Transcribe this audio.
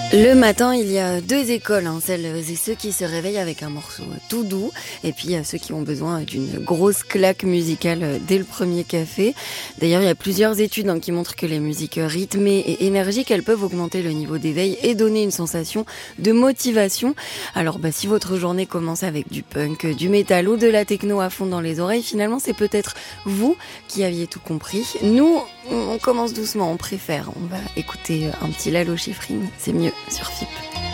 Le matin, il y a deux écoles, celles et ceux qui se réveillent avec un morceau tout doux, et puis il y a ceux qui ont besoin d'une grosse claque musicale dès le premier café. D'ailleurs, il y a plusieurs études qui montrent que les musiques rythmées et énergiques, elles peuvent augmenter le niveau d'éveil et donner une sensation de motivation. Alors si votre journée commence avec du punk, du métal ou de la techno à fond dans les oreilles, finalement c'est peut-être vous qui aviez tout compris. Nous, on commence doucement, on préfère. On va écouter un petit Lalo Schifrin, c'est mieux sur FIP.